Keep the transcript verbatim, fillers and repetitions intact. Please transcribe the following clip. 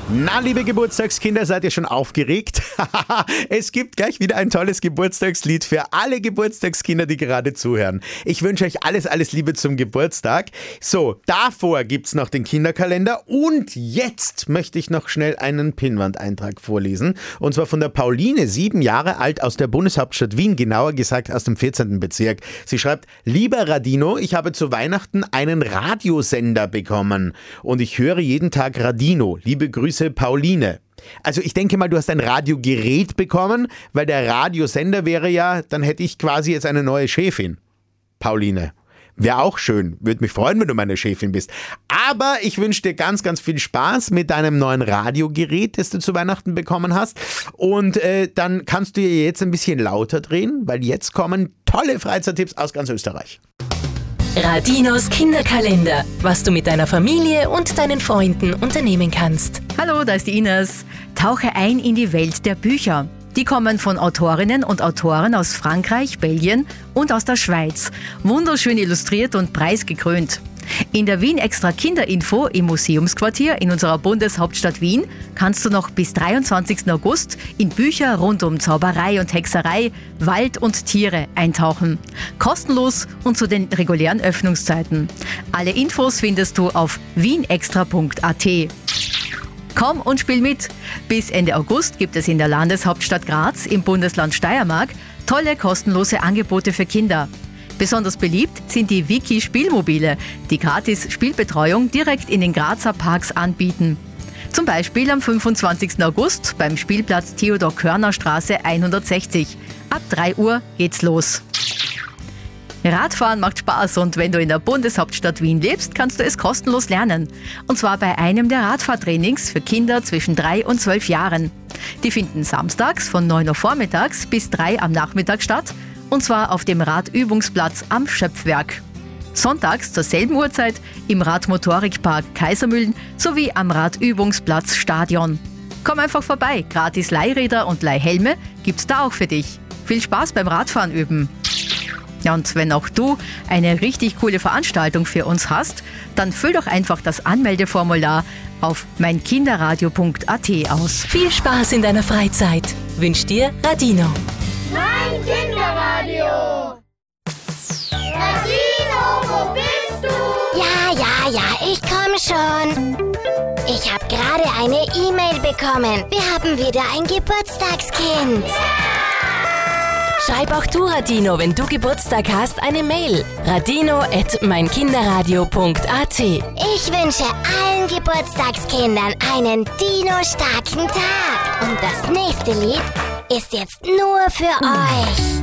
Na, liebe Geburtstagskinder, seid ihr schon aufgeregt? Es gibt gleich wieder ein tolles Geburtstagslied für alle Geburtstagskinder, die gerade zuhören. Ich wünsche euch alles, alles Liebe zum Geburtstag. So, davor gibt's noch den Kinderkalender und jetzt möchte ich noch schnell einen Pinnwandeintrag vorlesen. Und zwar von der Pauline, sieben Jahre alt, aus der Bundeshauptstadt Wien, genauer gesagt aus dem vierzehnten Bezirk. Sie schreibt: Lieber Radino, ich habe zu Weihnachten einen Radiosender bekommen und ich höre jeden Tag Radino. Liebe Grüße, Pauline. Also ich denke mal, du hast ein Radiogerät bekommen, weil der Radiosender wäre ja, dann hätte ich quasi jetzt eine neue Chefin. Pauline. Wäre auch schön. Würde mich freuen, wenn du meine Chefin bist. Aber ich wünsche dir ganz, ganz viel Spaß mit deinem neuen Radiogerät, das du zu Weihnachten bekommen hast. Und äh, dann kannst du jetzt ein bisschen lauter drehen, weil jetzt kommen tolle Freizeittipps aus ganz Österreich. Radinos Kinderkalender, was du mit deiner Familie und deinen Freunden unternehmen kannst. Hallo, da ist die Ines. Tauche ein in die Welt der Bücher. Die kommen von Autorinnen und Autoren aus Frankreich, Belgien und aus der Schweiz. Wunderschön illustriert und preisgekrönt. In der Wien Extra Kinderinfo im Museumsquartier in unserer Bundeshauptstadt Wien kannst du noch bis dreiundzwanzigsten August in Bücher rund um Zauberei und Hexerei, Wald und Tiere eintauchen. Kostenlos und zu den regulären Öffnungszeiten. Alle Infos findest du auf wienextra punkt a t. Komm und spiel mit! Bis Ende August gibt es in der Landeshauptstadt Graz im Bundesland Steiermark tolle kostenlose Angebote für Kinder. Besonders beliebt sind die Wiki-Spielmobile, die gratis Spielbetreuung direkt in den Grazer Parks anbieten. Zum Beispiel am fünfundzwanzigsten August beim Spielplatz Theodor-Körner-Straße hundertsechzig. Ab drei Uhr geht's los. Radfahren macht Spaß und wenn du in der Bundeshauptstadt Wien lebst, kannst du es kostenlos lernen. Und zwar bei einem der Radfahrtrainings für Kinder zwischen drei und zwölf Jahren. Die finden samstags von neun Uhr vormittags bis drei am Nachmittag statt. Und zwar auf dem Radübungsplatz am Schöpfwerk. Sonntags zur selben Uhrzeit im Radmotorikpark Kaisermühlen sowie am Radübungsplatz Stadion. Komm einfach vorbei, gratis Leihräder und Leihhelme gibt's da auch für dich. Viel Spaß beim Radfahren üben. Ja, und wenn auch du eine richtig coole Veranstaltung für uns hast, dann füll doch einfach das Anmeldeformular auf meinkinderradio punkt a t aus. Viel Spaß in deiner Freizeit wünscht dir Radino. Mein Kinderradio! Radino, wo bist du? Ja, ja, ja, ich komm schon. Ich habe gerade eine E-Mail bekommen. Wir haben wieder ein Geburtstagskind. Schreib auch du Radino, wenn du Geburtstag hast, eine Mail. radino at meinkinderradio punkt a t. Ich wünsche allen Geburtstagskindern einen Dino-starken Tag. Und das nächste Lied ist jetzt nur für euch.